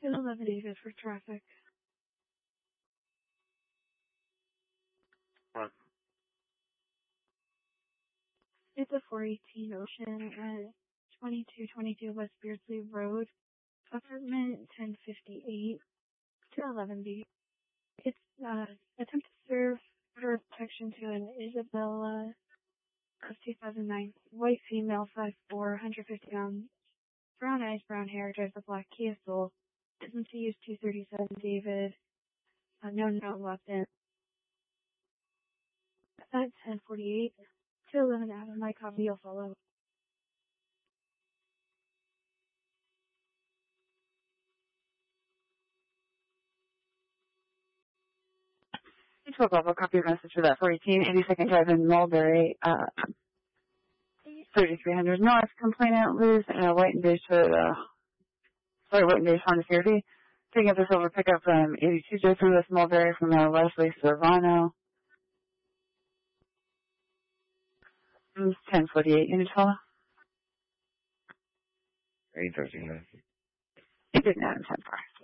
211 David for traffic. What? It's a 418 Ocean at 2222 West Beardsley Road, apartment 1058, 211 B. It's attempt to serve order of protection to an Isabella of 2009, white female, 5'4", 150 pounds, brown eyes, brown hair, drives a black Kia Soul. Doesn't use 237 David. No note left in. At 1048, 211 Adam, my copy, you'll follow. You took off a copy of message for that 418, 82nd Drive in Mulberry, 3300 North. Complainant Liz in a white and beige white and beige Honda CRV. Picking up the silver pickup from 82 Joseph West Mulberry from Leslie Serrano. 1048, unit follow. 813. You didn't have 10-4.